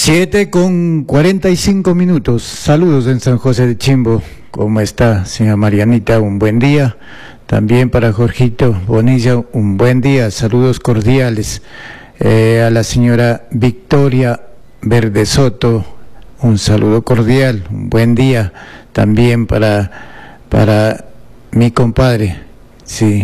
7:45. Saludos en San José de Chimbo. ¿Cómo está, señora Marianita? Un buen día. También para Jorgito Bonilla, un buen día. Saludos cordiales. A la señora Victoria Verde Soto, un saludo cordial. Un buen día. También para mi compadre. Sí,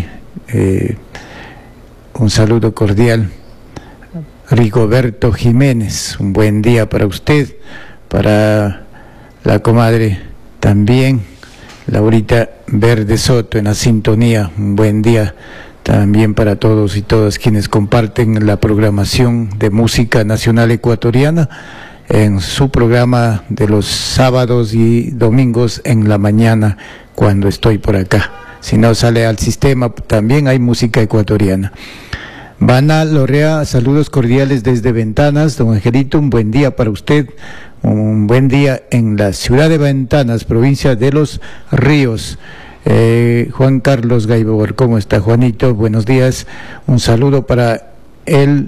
un saludo cordial. Rigoberto Jiménez, un buen día para usted, para la comadre también, Laurita Verde Soto en la sintonía, un buen día también para todos y todas quienes comparten la programación de música nacional ecuatoriana en su programa de los sábados y domingos en la mañana cuando estoy por acá. Si no sale al sistema, también hay música ecuatoriana. Vana Lorrea, saludos cordiales desde Ventanas. Don Angelito, un buen día para usted, un buen día en la ciudad de Ventanas, provincia de Los Ríos. Juan Carlos Gaibor, ¿cómo está, Juanito? Buenos días, un saludo para el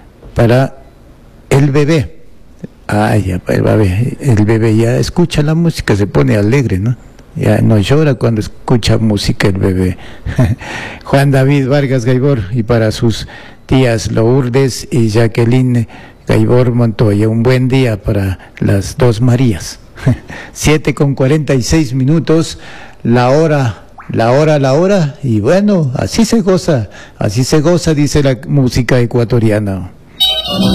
bebé. Ya, el bebé ya escucha la música, se pone alegre, ¿no? Ya no llora cuando escucha música el bebé. Juan David Vargas Gaibor, y para sus tías Lourdes y Jacqueline Gaibor Montoya, un buen día para las dos Marías. 7:46, la hora, y bueno, así se goza, dice la música ecuatoriana.